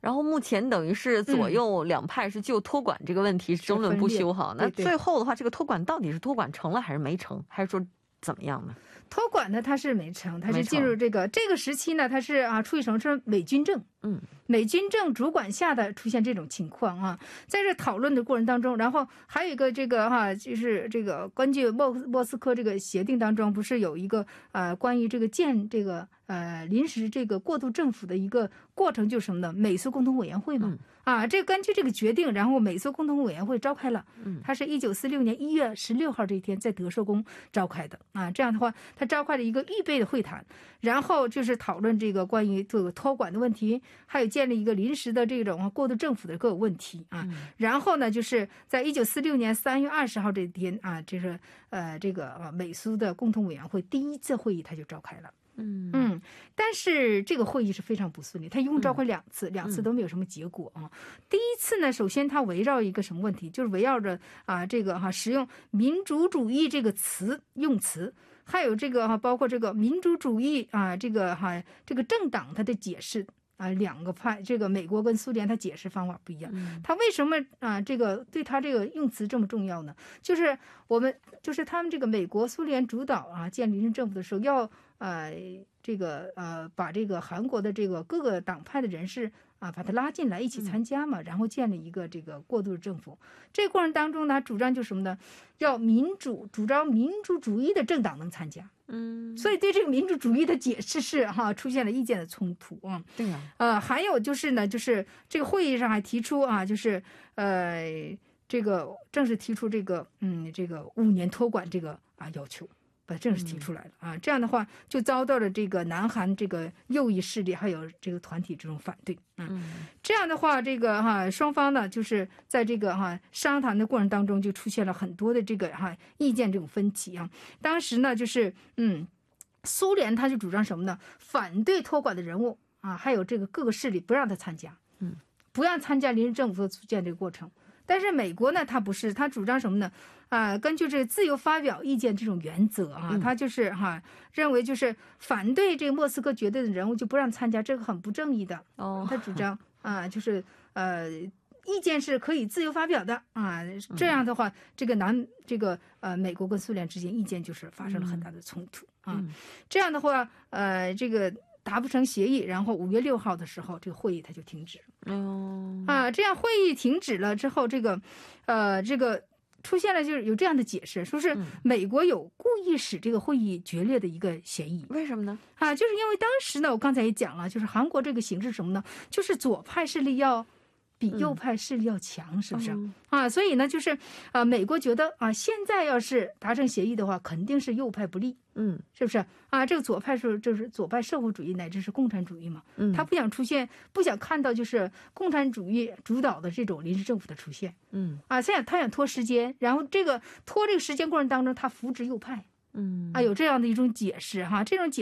然后目前等于是左右两派是就托管这个问题争论不休哈。那最后的话，这个托管到底是托管成了还是没成，还是说怎么样呢？ 托管呢，它是没成，它是进入这个时期呢，它是处于什么？是美军政，美军政主管下的出现这种情况啊。在这讨论的过程当中，然后还有一个这个就是这个根据莫斯科这个协定当中，不是有一个关于这个建这个临时这个过渡政府的一个过程，就是什么呢？美苏共同委员会嘛。这根据这个决定，然后美苏共同委员会召开了，它是1946年1月16号这一天在德寿宫召开的这样的话，他召开了一个预备的会谈，然后就是讨论这个关于这个托管的问题，还有建立一个临时的这种过渡政府的各个问题然后呢，就是在1946年3月20号这一天这是这个美苏的共同委员会第一次会议他就召开了。但是这个会议是非常不顺利，他一共召开两次都没有什么结果第一次呢，首先他围绕一个什么问题，就是围绕着这个使用民主主义这个用词，还有这个包括这个民主主义这个政党它的解释两个派，这个美国跟苏联它解释方法不一样。他为什么这个对他这个用词这么重要呢？就是他们这个美国苏联主导建立临时政府的时候，要把这个韩国的这个各个党派的人士把他拉进来一起参加嘛，然后建立一个这个过渡政府。这个过程当中呢，主张就是什么呢？要主张民主主义的政党能参加。所以对这个民主主义的解释是出现了意见的冲突对呀。 还有就是呢，就是这个会议上还提出就是这个正式提出这个这个5年托管这个要求。把正式提出来了这样的话就遭到了这个南韩这个右翼势力还有这个团体这种反对这样的话这个双方呢就是在这个商谈的过程当中就出现了很多的这个意见这种分歧当时呢就是苏联他就主张什么呢？反对托管的人物还有这个各个势力不让他参加不让参加临时政府的组建这个过程。但是美国呢，他不是，他主张什么呢？根据这个自由发表意见这种原则他就是认为就是反对这个莫斯科决定的人物就不让参加，这个很不正义的他主张就是意见是可以自由发表的这样的话，这个美国跟苏联之间意见就是发生了很大的冲突这样的话这个达不成协议，然后5月6号的时候，这个会议它就停止了。这样会议停止了之后，这个出现了就是有这样的解释，说是美国有故意使这个会议决裂的一个嫌疑。 为什么呢？ 就是因为当时呢，我刚才也讲了，就是韩国这个形势什么呢？就是左派势力要比右派势力要强，是不是所以呢，就是美国觉得现在要是达成协议的话，肯定是右派不利，是不是这个左派就是左派社会主义乃至是共产主义嘛，他不想看到就是共产主义主导的这种临时政府的出现，他想拖时间，然后拖这个时间过程当中，他扶植右派，有这样的一种解释这种解释